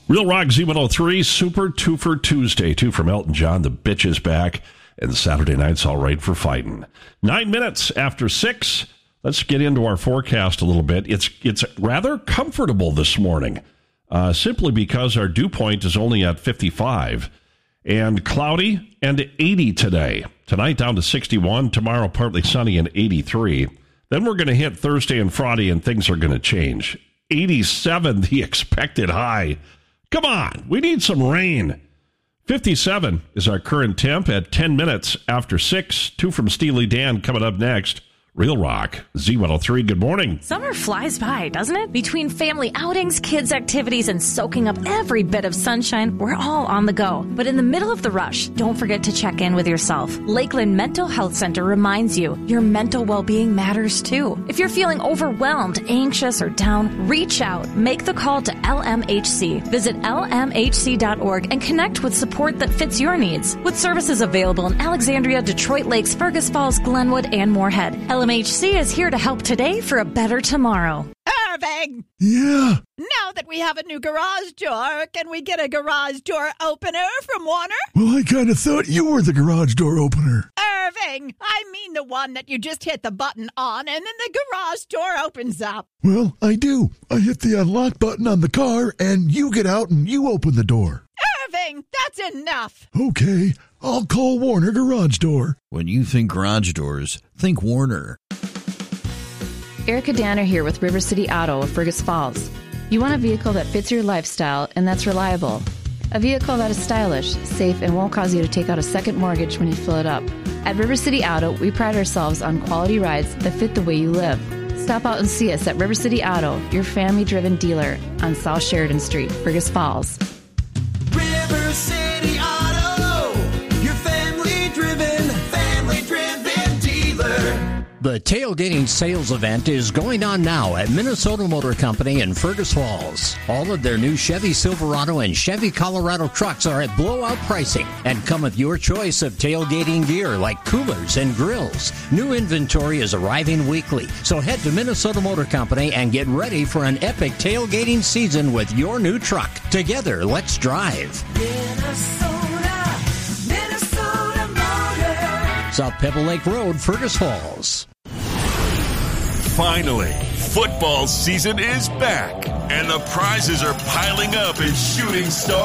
Real Rock Z103, Super Twofer Tuesday. 2 from Elton John, The Bitch is Back, and Saturday night's all right for fighting. 9 minutes after 6, let's get into our forecast a little bit. It's rather comfortable this morning, simply because our dew point is only at 55, and cloudy and 80 today. Tonight down to 61, tomorrow partly sunny and 83. Then we're going to hit Thursday and Friday, and things are going to change. 87, the expected high. Come on, we need some rain. 57 is our current temp at 10 minutes after 6. 2 from Steely Dan coming up next. Real Rock, Z103, good morning. Summer flies by, doesn't it? Between family outings, kids' activities, and soaking up every bit of sunshine, we're all on the go. But in the middle of the rush, don't forget to check in with yourself. Lakeland Mental Health Center reminds you your mental well-being matters too. If you're feeling overwhelmed, anxious, or down, reach out. Make the call to LMHC. Visit lmhc.org and connect with support that fits your needs. With services available in Alexandria, Detroit Lakes, Fergus Falls, Glenwood, and Moorhead. LMHC is here to help today for a better tomorrow. Irving! Yeah? Now that we have a new garage door, can we get a garage door opener from Warner? Well, I kind of thought you were the garage door opener. Irving! I mean the one that you just hit the button on and then the garage door opens up. Well, I do. I hit the unlock button on the car and you get out and you open the door. Irving, that's enough. Okay, I'll call Warner Garage Door. When you think garage doors, think Warner. Erica Danner here with River City Auto of Fergus Falls. You want a vehicle that fits your lifestyle and that's reliable. A vehicle that is stylish, safe, and won't cause you to take out a second mortgage when you fill it up. At River City Auto, we pride ourselves on quality rides that fit the way you live. Stop out and see us at River City Auto, your family-driven dealer on South Sheridan Street, Fergus Falls. River City Auto, your family-driven dealer. The tailgating sales event is going on now at Minnesota Motor Company in Fergus Falls. All of their new Chevy Silverado and Chevy Colorado trucks are at blowout pricing and come with your choice of tailgating gear like coolers and grills. New inventory is arriving weekly, so head to Minnesota Motor Company and get ready for an epic tailgating season with your new truck. Together, let's drive. Minnesota Motor. South Pebble Lake Road, Fergus Falls. Finally, football season is back, and the prizes are piling up in Shooting Star